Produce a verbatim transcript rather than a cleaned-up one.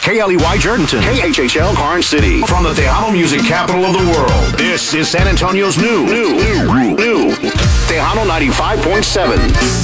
K L E Y Jordanton. K H H L Karnes City. From the Tejano music capital of the world, this is San Antonio's new, new, new, new Tejano ninety-five point seven.